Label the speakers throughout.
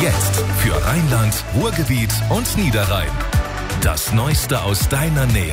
Speaker 1: Jetzt für Rheinland, Ruhrgebiet und Niederrhein. Das Neueste aus deiner Nähe.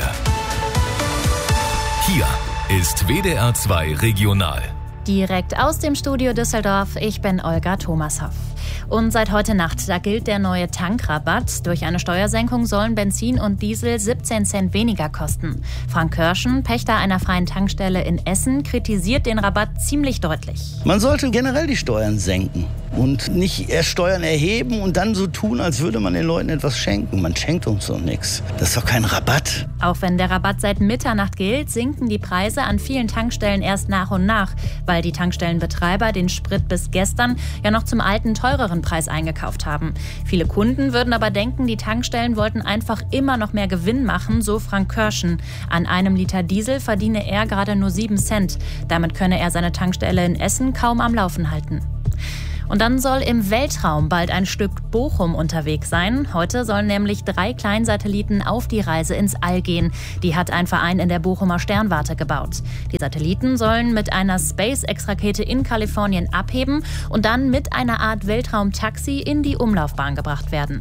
Speaker 1: Hier ist WDR 2 Regional.
Speaker 2: Direkt aus dem Studio Düsseldorf, ich bin Olga Thomashoff. Und seit heute Nacht, da gilt der neue Tankrabatt. Durch eine Steuersenkung sollen Benzin und Diesel 17 Cent weniger kosten. Frank Körschen, Pächter einer freien Tankstelle in Essen, kritisiert den Rabatt ziemlich deutlich.
Speaker 3: Man sollte generell die Steuern senken und nicht erst Steuern erheben und dann so tun, als würde man den Leuten etwas schenken. Man schenkt uns doch nichts. Das ist doch kein Rabatt.
Speaker 2: Auch wenn der Rabatt seit Mitternacht gilt, sinken die Preise an vielen Tankstellen erst nach und nach, weil die Tankstellenbetreiber den Sprit bis gestern ja noch zum alten, teureren Preis eingekauft haben. Viele Kunden würden aber denken, die Tankstellen wollten einfach immer noch mehr Gewinn machen, so Frank Körschen. An einem Liter Diesel verdiene er gerade nur 7 Cent. Damit könne er seine Tankstelle in Essen kaum am Laufen halten. Und dann soll im Weltraum bald ein Stück Bochum unterwegs sein. Heute sollen nämlich 3 Kleinsatelliten auf die Reise ins All gehen. Die hat ein Verein in der Bochumer Sternwarte gebaut. Die Satelliten sollen mit einer SpaceX-Rakete in Kalifornien abheben und dann mit einer Art Weltraumtaxi in die Umlaufbahn gebracht werden.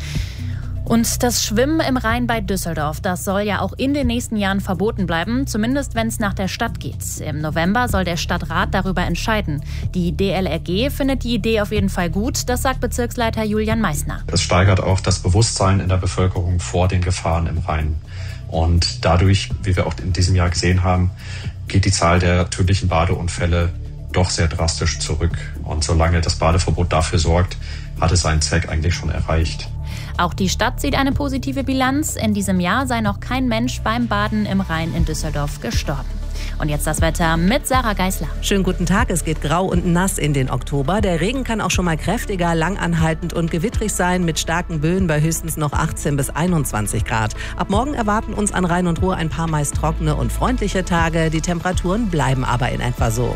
Speaker 2: Und das Schwimmen im Rhein bei Düsseldorf, das soll ja auch in den nächsten Jahren verboten bleiben, zumindest wenn es nach der Stadt geht. Im November soll der Stadtrat darüber entscheiden. Die DLRG findet die Idee auf jeden Fall gut, das sagt Bezirksleiter Julian Meissner.
Speaker 4: Es steigert auch das Bewusstsein in der Bevölkerung vor den Gefahren im Rhein. Und dadurch, wie wir auch in diesem Jahr gesehen haben, geht die Zahl der tödlichen Badeunfälle doch sehr drastisch zurück. Und solange das Badeverbot dafür sorgt, hat es seinen Zweck eigentlich schon erreicht.
Speaker 2: Auch die Stadt sieht eine positive Bilanz. In diesem Jahr sei noch kein Mensch beim Baden im Rhein in Düsseldorf gestorben. Und jetzt das Wetter mit Sarah Geisler.
Speaker 5: Schönen guten Tag, es geht grau und nass in den Oktober. Der Regen kann auch schon mal kräftiger, langanhaltend und gewittrig sein mit starken Böen bei höchstens noch 18 bis 21 Grad. Ab morgen erwarten uns an Rhein und Ruhr ein paar meist trockene und freundliche Tage. Die Temperaturen bleiben aber in etwa so.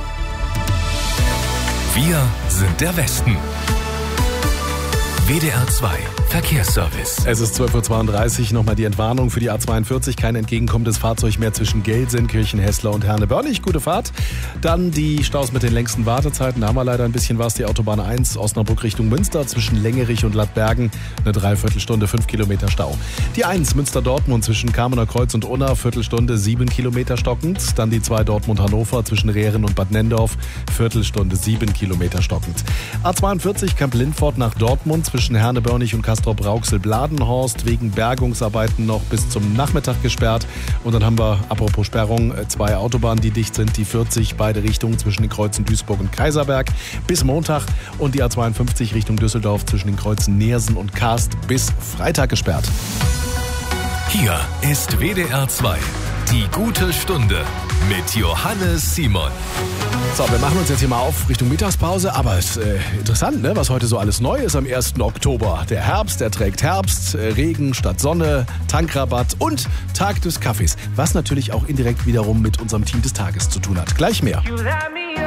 Speaker 1: Wir sind der Westen. WDR 2 Verkehrsservice.
Speaker 6: Es ist 12.32 Uhr, nochmal die Entwarnung für die A42. Kein entgegenkommendes Fahrzeug mehr zwischen Gelsenkirchen, Hessler und Herne-Börnich. Gute Fahrt. Dann die Staus mit den längsten Wartezeiten. Da haben wir leider ein bisschen was. Die Autobahn 1 Osnabrück Richtung Münster zwischen Längerich und Lattbergen. Eine Dreiviertelstunde, 5 Kilometer Stau. Die 1 Münster-Dortmund zwischen Kamener Kreuz und Unna, Viertelstunde, 7 Kilometer stockend. Dann die 2 Dortmund-Hannover zwischen Rehren und Bad Nendorf, Viertelstunde, 7 Kilometer stockend. A42 Kamp-Lindfort nach Dortmund zwischen Herne-Börnich und Castrop-Rauxel-Bladenhorst wegen Bergungsarbeiten noch bis zum Nachmittag gesperrt. Und dann haben wir, apropos Sperrung, 2 Autobahnen, die dicht sind. Die 40, beide Richtungen zwischen den Kreuzen Duisburg und Kaiserberg bis Montag. Und die A52 Richtung Düsseldorf zwischen den Kreuzen Neersen und Karst bis Freitag gesperrt.
Speaker 1: Hier ist WDR 2. Die gute Stunde mit Johannes Simon.
Speaker 6: So, wir machen uns jetzt hier mal auf Richtung Mittagspause, aber es ist interessant, ne, was heute so alles neu ist am 1. Oktober. Der Herbst, der trägt Herbst, Regen statt Sonne, Tankrabatt und Tag des Kaffees, was natürlich auch indirekt wiederum mit unserem Team des Tages zu tun hat. Gleich mehr.